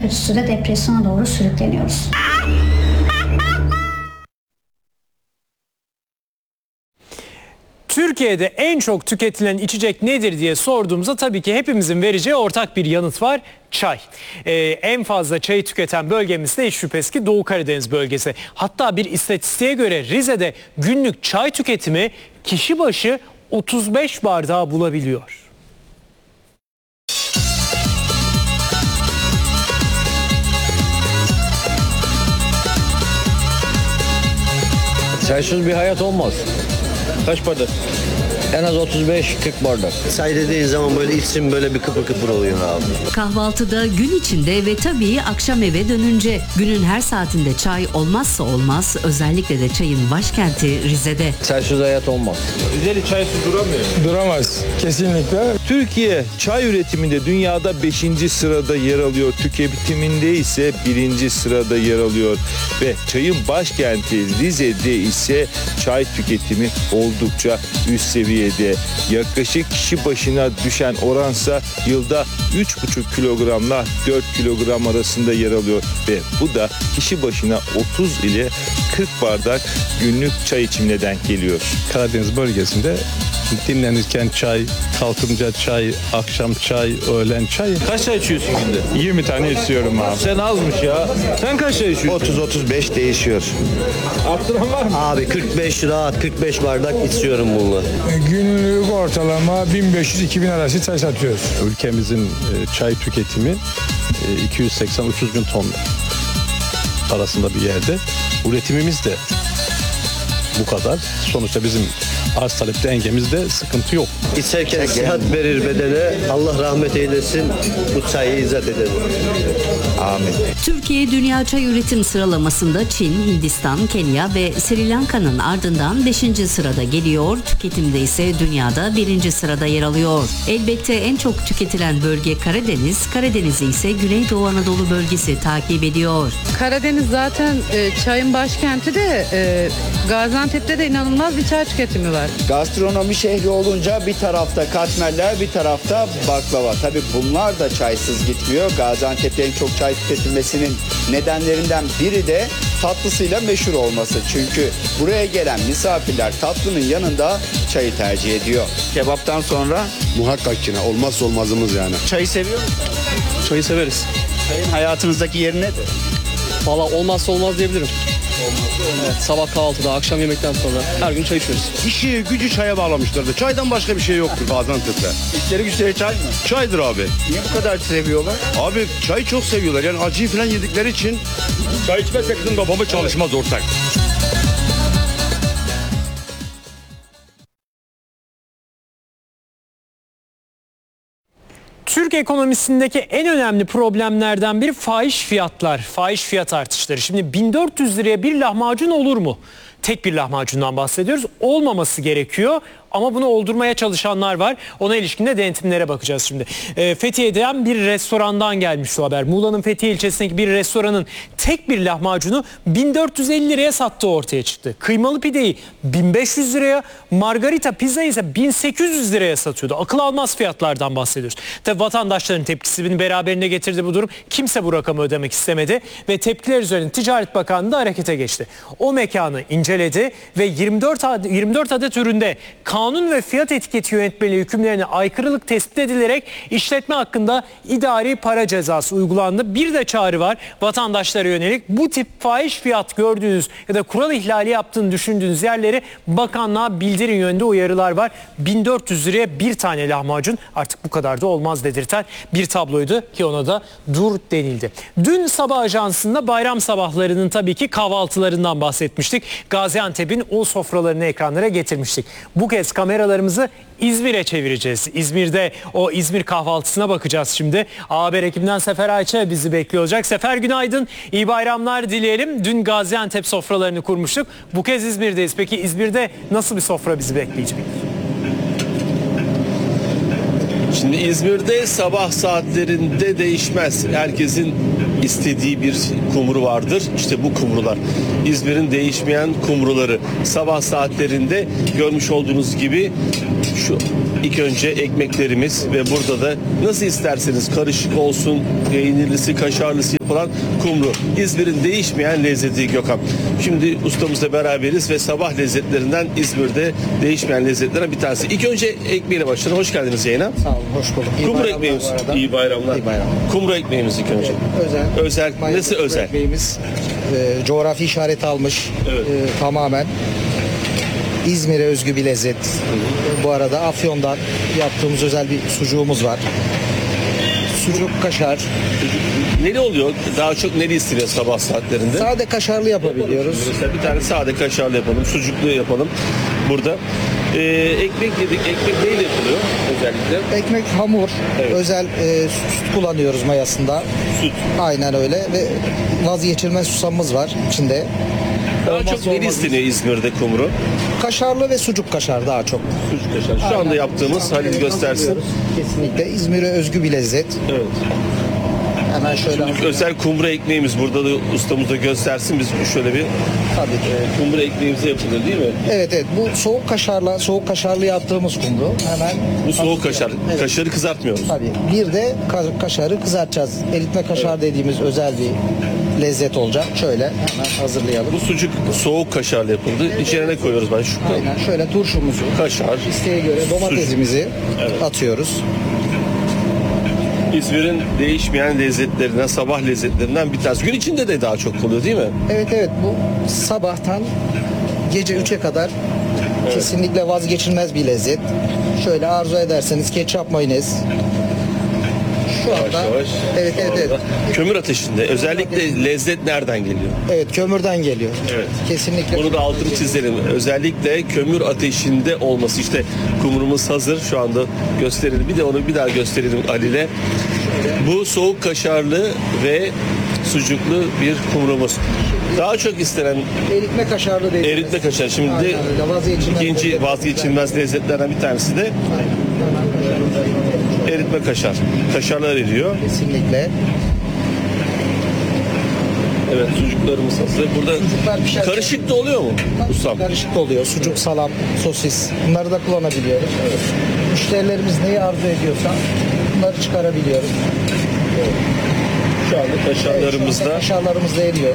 kötüsü de depresyona doğru sürükleniyoruz. Türkiye'de en çok tüketilen içecek nedir diye sorduğumuzda tabii ki hepimizin vereceği ortak bir yanıt var. Çay. En fazla çayı tüketen bölgemiz de hiç şüphesiz ki Doğu Karadeniz bölgesi. Hatta bir istatistiğe göre Rize'de günlük çay tüketimi kişi başı 35 bardağı bulabiliyor. Çaysız bir hayat olmaz. Kaç bardak? En az 35-40 bardak. Çay dediğin zaman böyle içim böyle bir kıpır kıpır oluyor abi. Kahvaltıda, gün içinde ve tabii akşam eve dönünce günün her saatinde çay olmazsa olmaz, özellikle de çayın başkenti Rize'de. Çaysız hayat olmaz. Rizeli çaysız duramıyor. Duramaz kesinlikle. Türkiye çay üretiminde dünyada 5. sırada yer alıyor. Tüketiminde ise 1. sırada yer alıyor. Ve çayın başkenti Rize'de ise çay tüketimi oldukça üst seviyede. Yaklaşık kişi başına düşen oransa yılda 3,5 kilogramla 4 kilogram arasında yer alıyor. Ve bu da kişi başına 30 ile 40 bardak günlük çay içimine denk geliyor. Karadeniz bölgesinde dinlenirken çay, kalkınca çay, akşam çay, öğlen çay. Kaç çay içiyorsun günde? 20 tane istiyorum abi. Sen azmış ya. Sen kaç çay içiyorsun? 30-35 değişiyor. Arttıran var mı? Abi 45 rahat 45 bardak içiyorum bununla. Günlük ortalama 1500-2000 arası çay satıyoruz. Ülkemizin çay tüketimi 280-300 bin ton arasında bir yerde. Üretimimiz de bu kadar. Sonuçta bizim arz talep dengemizde sıkıntı yok. İçerken sıhhat verir bedene, Allah rahmet eylesin, bu çayı izzet edelim. Amin. Türkiye dünya çay üretim sıralamasında Çin, Hindistan, Kenya ve Sri Lanka'nın ardından 5. sırada geliyor. Tüketimde ise dünyada 1. sırada yer alıyor. Elbette en çok tüketilen bölge Karadeniz, Karadeniz'i ise Güneydoğu Anadolu bölgesi takip ediyor. Karadeniz zaten çayın başkenti de Gaziantep'te de inanılmaz bir çay tüketimi var. Gastronomi şehri olunca bir tarafta katmerler, bir tarafta baklava. Tabii bunlar da çaysız gitmiyor. Gaziantep'te en çok çay tüketilmesinin nedenlerinden biri de tatlısıyla meşhur olması. Çünkü buraya gelen misafirler tatlının yanında çayı tercih ediyor. Kebaptan sonra Muhakkak yine olmazsa olmazımız yani. çayı seviyor musun? Çayı severiz. Çayın hayatınızdaki yeri nedir? Valla olmazsa olmaz diyebilirim. Evet, sabah kahvaltıda, akşam yemekten sonra her gün çay içiyoruz. İşi gücü çaya bağlamışlardı. Çaydan başka bir şey yoktur Gaziantep'te. İşleri güçleri çay mı? Çaydır abi. Niye bu kadar seviyorlar? Abi çayı çok seviyorlar. Yani acıyı falan yedikleri için. Çay içmezsek kızım babamı çalışmaz ortak. Türk ekonomisindeki en önemli problemlerden biri fahiş fiyatlar, fahiş fiyat artışları. Şimdi 1400 liraya bir lahmacun olur mu? Tek bir lahmacundan bahsediyoruz. Olmaması gerekiyor ama bunu oldurmaya çalışanlar var. Ona ilişkin de denetimlere bakacağız şimdi. Fethiye'den bir restorandan gelmiş bu haber. Muğla'nın Fethiye ilçesindeki bir restoranın tek bir lahmacunu 1450 liraya sattığı ortaya çıktı. Kıymalı pideyi 1500 liraya, margarita pizza ise 1800 liraya satıyordu. Akıl almaz fiyatlardan bahsediyoruz. Tabii vatandaşların tepkisini beraberinde getirdi bu durum. Kimse bu rakamı ödemek istemedi ve tepkiler üzerine Ticaret Bakanlığı da harekete geçti. O mekanı inceledi ve 24 adet üründe kanun ve fiyat etiketi yönetmeliği hükümlerine aykırılık tespit edilerek işletme hakkında idari para cezası uygulandı. Bir de çağrı var vatandaşlara yönelik. Bu tip fahiş fiyat gördüğünüz ya da kural ihlali yaptığını düşündüğünüz yerleri bakanlığa bildirin yönünde uyarılar var. 1400 liraya bir tane lahmacun artık bu kadar da olmaz dedirten bir tabloydu ki ona da dur denildi. Dün sabah ajansında bayram sabahlarının tabii ki kahvaltılarından bahsetmiştik. Gaziantep'in o sofralarını ekranlara getirmiştik. Bu kez kameralarımızı İzmir'e çevireceğiz. İzmir'de o İzmir kahvaltısına bakacağız şimdi. Haber ekibinden Sefer Ayça bizi bekliyor olacak. Sefer günaydın, iyi bayramlar dileyelim. Dün Gaziantep sofralarını kurmuştuk. Bu kez İzmir'deyiz. Peki İzmir'de nasıl bir sofra bizi bekleyecek? Şimdi İzmir'de sabah saatlerinde değişmez. Herkesin istediği bir kumru vardır. İşte bu kumrular. İzmir'in değişmeyen kumruları. Sabah saatlerinde görmüş olduğunuz gibi şu İlk önce ekmeklerimiz ve burada da nasıl isterseniz karışık olsun, peynirlisi, kaşarlısı yapılan kumru. İzmir'in değişmeyen lezzeti Gökhan. Şimdi ustamızla beraberiz ve sabah lezzetlerinden İzmir'de değişmeyen lezzetlerden bir tanesi. İlk önce ekmeğiyle başlayalım. Hoş geldiniz yayına. Sağ olun, hoş bulduk. Kumru ekmeğimiz. İyi bayramlar. İyi bayramlar. Kumru ekmeğimiz ilk önce. Özel. Nasıl özel? Ekmeğimiz coğrafi işareti almış. Evet. Tamamen İzmir'e özgü bir lezzet. Bu arada Afyon'dan yaptığımız özel bir sucuğumuz var. Sucuk, kaşar. Neli oluyor? Daha çok neli isteniyor sabah saatlerinde? Sade kaşarlı yapabiliyoruz. Mesela bir tane sade kaşarlı yapalım, sucuklu yapalım burada. Ekmek yedik. Ekmek neyle yapılıyor özellikle? Ekmek hamur. Evet. Özel süt kullanıyoruz mayasında. Süt. Aynen öyle ve vazgeçilmez susamımız var içinde. Daha çok neli isteniyor İzmir'de kumru? Kaşarlı ve sucuk kaşar daha çok. Sucuk kaşar. Şu anda yaptığımız Halil göstersin. Kesinlikle İzmir'e özgü bir lezzet. Evet. Hemen şöyle. Şimdi özel kumru ekmeğimiz burada da ustamız da göstersin. Biz şöyle bir kumru ekmeğimize yapılır değil mi? Evet bu soğuk kaşarlı yaptığımız kumru. Hemen bu soğuk kaşar. Evet. Kaşarı kızartmıyoruz. Tabii. Bir de kaşarı kızartacağız. Eritme kaşar dediğimiz özel bir lezzet olacak. Şöyle hemen hazırlayalım. Bu sucuk soğuk kaşarla yapıldı. İçine ne koyuyoruz ben şu? Aynen. Şöyle turşumuzu, kaşar, isteğe göre domatesimizi atıyoruz. İzmir'in değişmeyen lezzetlerinden, sabah lezzetlerinden bir tanesi. Gün içinde de daha çok oluyor değil mi? Evet bu sabahtan gece 3'e kadar kesinlikle vazgeçilmez bir lezzet. Şöyle arzu ederseniz ketçap, mayonez. Şu anda evet. Kömür ateşinde özellikle lezzet nereden geliyor? Evet, kömürden geliyor. Evet. Kesinlikle. Bunu da altını çizelim. Özellikle kömür ateşinde olması. İşte kumrumuz hazır. Şu anda gösterelim. Bir de onu bir daha gösterelim Ali'le. Bu soğuk kaşarlı ve sucuklu bir kumrumuz. Daha çok istenen eritme kaşarlı dediğimiz. Eritme kaşar. Şimdi de ikinci vazgeçilmez lezzetlerden bir tanesi de eritme kaşar. Kaşarlar eriyor. Kesinlikle. Evet, sucuklarımız hazır. Burada karışık da oluyor mu ustam? Karışık da oluyor. Sucuk, salam, sosis. Bunları da kullanabiliyoruz. Evet. Müşterilerimiz neyi arzu ediyorsa bunları çıkarabiliyoruz. Evet. Şu anda kaşarlarımız da kaşarlarımız da eriyor.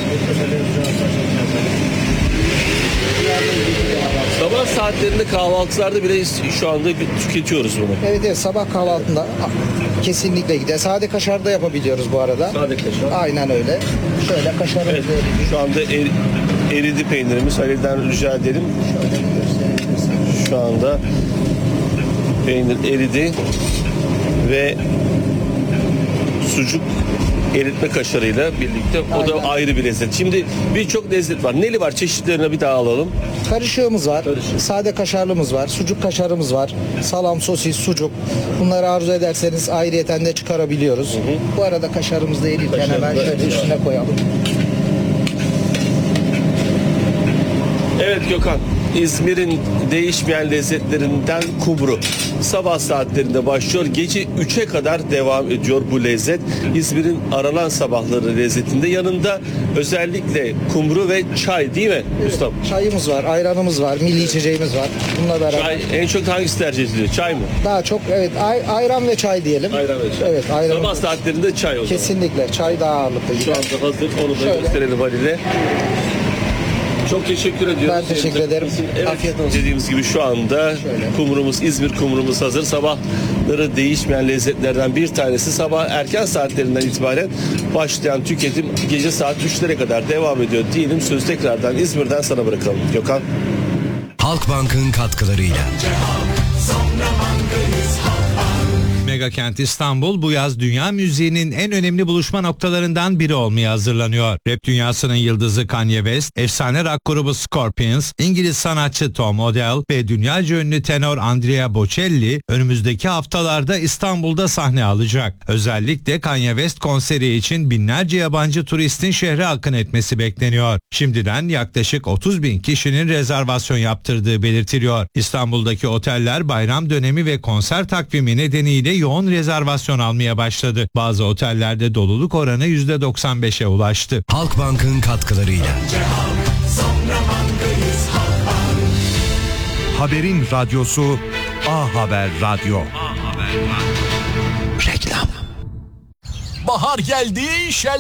Sabah saatlerinde kahvaltılarda bile şu anda tüketiyoruz bunu. Evet sabah kahvaltında kesinlikle gider. Sade kaşar da yapabiliyoruz bu arada. Sade kaşar. Aynen öyle. Şöyle kaşarımız evet, şu anda eridi peynirimiz. Halil'den rica edelim. Şu anda peynir eridi ve sucuk eritme kaşarıyla birlikte o da ayrı bir lezzet. Şimdi birçok lezzet var. Neli var? Çeşitlerine bir daha alalım. Karışığımız var. Sade kaşarlımız var. Sucuk kaşarımız var. Salam, sosis, sucuk. Bunları arzu ederseniz ayrıyeten de çıkarabiliyoruz. Bu arada kaşarımızı da erirken hemen şöyle üstüne koyalım. Evet Gökhan, İzmir'in değişmeyen lezzetlerinden kumru. Sabah saatlerinde başlıyor, gece 3'e kadar devam ediyor bu lezzet. İzmir'in aralan sabahları lezzetinde yanında özellikle kumru ve çay değil mi ustam? Çayımız var, ayranımız var, milli içeceğimiz var. Bununla beraber. Çay en çok hangisi tercih ediliyor? Çay mı? Daha çok ayran ve çay diyelim. Ayran ve çay. Evet, ayran. Sabah saatlerinde çay o zaman. Kesinlikle çay daha ağırlıklı. Şu anda hazır, onu da gösterelim Halil'e. Çok teşekkür ediyoruz. Ben teşekkür ederim. Evet, afiyet olsun. Dediğimiz gibi şu anda kumrumuz, İzmir kumrumuz hazır. Sabahları değişmeyen lezzetlerden bir tanesi. Sabah erken saatlerinden itibaren başlayan tüketim gece saat 3'lere kadar devam ediyor diyelim. Söz tekrardan İzmir'den sana bırakalım. Gökhan. Halkbank'ın katkılarıyla. Megakent İstanbul bu yaz dünya müziğinin en önemli buluşma noktalarından biri olmaya hazırlanıyor. Rap dünyasının yıldızı Kanye West, efsane rock grubu Scorpions, İngiliz sanatçı Tom Odell ve dünyaca ünlü tenor Andrea Bocelli önümüzdeki haftalarda İstanbul'da sahne alacak. Özellikle Kanye West konseri için binlerce yabancı turistin şehre akın etmesi bekleniyor. Şimdiden yaklaşık 30.000 kişinin rezervasyon yaptırdığı belirtiliyor. İstanbul'daki oteller bayram dönemi ve konser takvimi nedeniyle yoğun rezervasyon almaya başladı. Bazı otellerde doluluk oranı %95'e ulaştı. Halkbank'ın katkılarıyla. Haberin radyosu A Haber Radyo. Reklam. Bahar geldi,